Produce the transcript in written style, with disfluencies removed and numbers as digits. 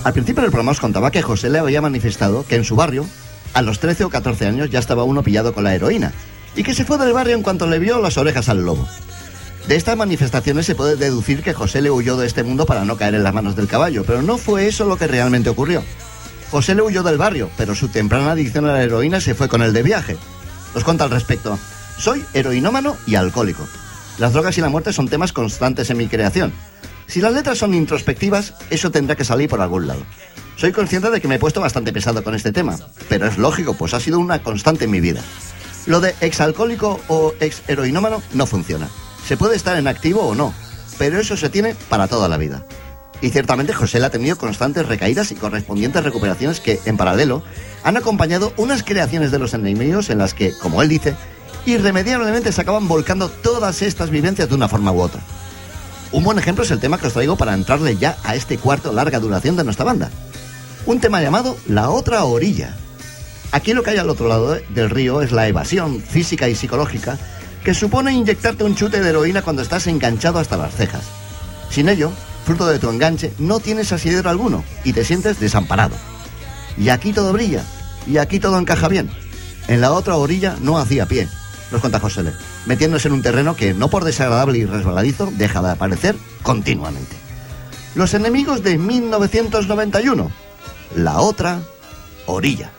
Al principio del programa os contaba que José le había manifestado que en su barrio, a los 13 o 14 años, ya estaba uno pillado con la heroína, y que se fue del barrio en cuanto le vio las orejas al lobo. De estas manifestaciones se puede deducir que José le huyó de este mundo para no caer en las manos del caballo, pero no fue eso lo que realmente ocurrió. José le huyó del barrio, pero su temprana adicción a la heroína se fue con él de viaje. Os cuento al respecto. Soy heroinómano y alcohólico. Las drogas y la muerte son temas constantes en mi creación. Si las letras son introspectivas, eso tendrá que salir por algún lado. Soy consciente de que me he puesto bastante pesado con este tema, pero es lógico, pues ha sido una constante en mi vida. Lo de exalcohólico o ex-heroinómano no funciona. Se puede estar en activo o no, pero eso se tiene para toda la vida. Y ciertamente José ha tenido constantes recaídas y correspondientes recuperaciones que, en paralelo, han acompañado unas creaciones de los enemigos en las que, como él dice, irremediablemente se acaban volcando todas estas vivencias de una forma u otra. Un buen ejemplo es el tema que os traigo para entrarle ya a este cuarto larga duración de nuestra banda. Un tema llamado La Otra Orilla. Aquí lo que hay al otro lado del río es la evasión física y psicológica que supone inyectarte un chute de heroína cuando estás enganchado hasta las cejas. Sin ello, fruto de tu enganche, no tienes asidero alguno y te sientes desamparado. Y aquí todo brilla, y aquí todo encaja bien. En la otra orilla no hacía pie, nos cuenta José Le, metiéndose en un terreno que, no por desagradable y resbaladizo, deja de aparecer continuamente. Los enemigos de 1991, La Otra Orilla.